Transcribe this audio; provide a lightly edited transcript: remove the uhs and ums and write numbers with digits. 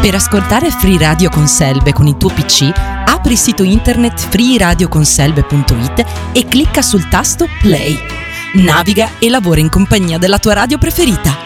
Per ascoltare Free Radio con Selve con il tuo PC, apri il sito internet freeradioconselve.it e clicca sul tasto Play. Naviga e lavora in compagnia della tua radio preferita.